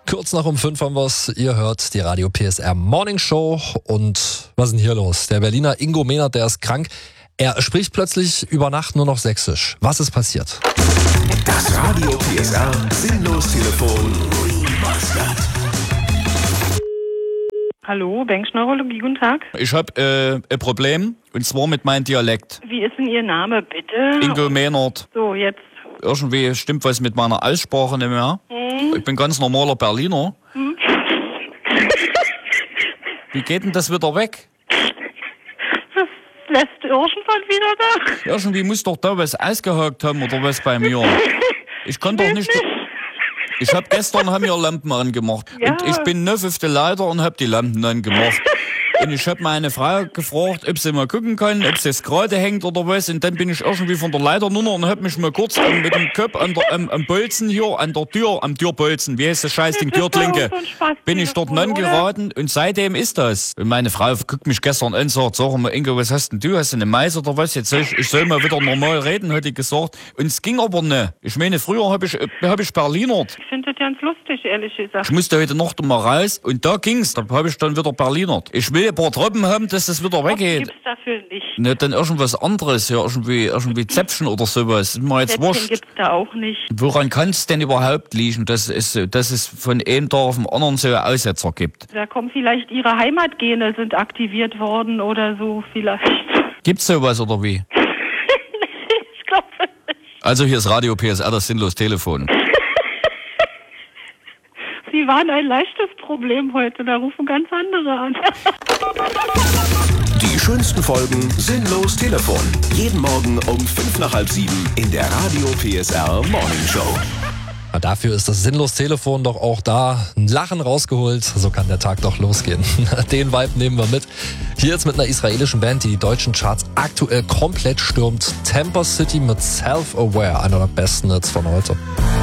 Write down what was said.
Kurz nach um 5 haben wir's. Ihr hört die Radio PSR Morning Show. Und was ist denn hier los? Der Berliner Ingo Mehnert, der ist krank. Er spricht plötzlich über Nacht nur noch Sächsisch. Was ist passiert? Das Radio PSR Sinnlos-Telefon Remastered. Hallo, Bankschneurologie, guten Tag. Ich habe ein Problem, und zwar mit meinem Dialekt. Wie ist denn Ihr Name, bitte? Ingo Mehnert. So, jetzt. Irgendwie stimmt was mit meiner Aussprache nicht mehr. Ich bin ganz normaler Berliner. Wie geht denn das wieder weg? Was lässt irgendwann wieder da? Irgendwie muss doch da was ausgehakt haben oder was bei mir. Ich kann doch nicht... Ich habe gestern mir Lampen angemacht. Ja. Und ich bin neuf auf der Leiter und habe die Lampen angemacht. Und ich habe meine Frau gefragt, ob sie mal gucken kann, ob sie es gerade hängt oder was. Und dann bin ich irgendwie von der Leiter runter und habe mich mal kurz mit dem Kopf am Bolzen hier, an der Tür, am Türbolzen, wie heißt das Scheißding, Türklinke, bin ich dort geraten und seitdem ist das. Und meine Frau guckt mich gestern an und sagt, sag mal Ingo, was hast denn du? Hast du eine Mais oder was? Jetzt ich soll mal wieder normal reden, hat die gesagt. Und es ging aber nicht. Ich meine, früher hab ich Berlinert. Ich finde das ganz lustig, ehrlich gesagt. Ich musste heute Nacht mal raus und da ging's. Da habe ich dann wieder Berlinert. Ich will ein paar Tropfen haben, dass das wieder weggeht. Gibt's dafür nicht. Ne, dann irgendwas anderes, ja, irgendwie Zäpfchen oder sowas. Mal jetzt Sätzchen wurscht. gibt's da auch nicht. Woran kann es denn überhaupt liegen, dass es von einem Tag auf den anderen so Aussetzer gibt? Da kommen vielleicht Ihre Heimatgene sind aktiviert worden oder so vielleicht. Gibt's sowas oder wie? Ich glaube nicht. Also hier ist Radio PSR, das Sinnlos-Telefon. Sie waren ein leichtes Problem heute, da rufen ganz andere an. Die schönsten Folgen Sinnlos-Telefon. Jeden Morgen um 6:55 in der Radio PSR Morning Show. Ja, dafür ist das Sinnlos-Telefon doch auch da. Ein Lachen rausgeholt, so kann der Tag doch losgehen. Den Vibe nehmen wir mit. Hier jetzt mit einer israelischen Band, die deutschen Charts aktuell komplett stürmt. Temper City mit Self-Aware, einer der besten Hits von heute.